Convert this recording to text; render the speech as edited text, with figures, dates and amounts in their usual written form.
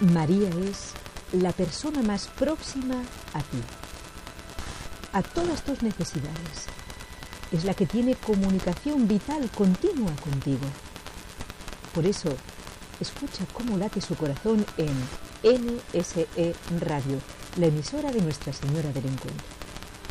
María es la persona más próxima a ti, a todas tus necesidades. Es la que tiene comunicación vital continua contigo. Por eso, escucha cómo late su corazón en NSE Radio, la emisora de Nuestra Señora del Encuentro.